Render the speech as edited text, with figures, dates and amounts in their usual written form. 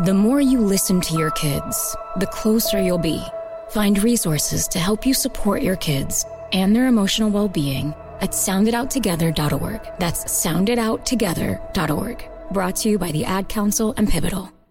The more you listen to your kids, the closer you'll be. Find resources to help you support your kids and their emotional well-being at soundedouttogether.org. That's soundedouttogether.org. Brought to you by the Ad Council and Pivotal.